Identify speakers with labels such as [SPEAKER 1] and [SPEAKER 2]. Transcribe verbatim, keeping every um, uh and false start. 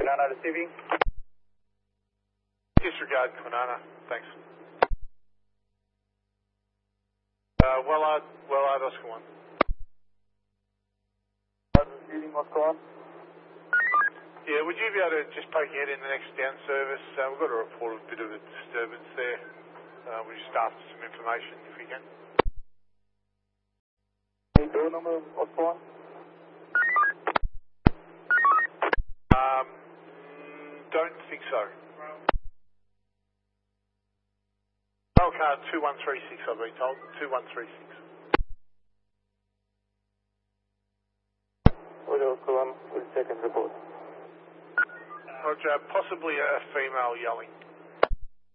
[SPEAKER 1] Kwinana receiving.
[SPEAKER 2] Disregard Kwinana, thanks. Uh, Wellard, Wellard, Oscar one.
[SPEAKER 1] Receiving, Oscar one.
[SPEAKER 2] Yeah, would you be able to just poke your head in the next down service? Uh, we've got a report of a bit of a disturbance there. Uh, we're just after some information, if we can.
[SPEAKER 1] Any door number, Oscar one?
[SPEAKER 2] Um, don't think so. Rail card two one three six, I've been told. two one three six.
[SPEAKER 1] Roger, Oscar one, we'll check and report.
[SPEAKER 2] Roger, possibly a female yelling.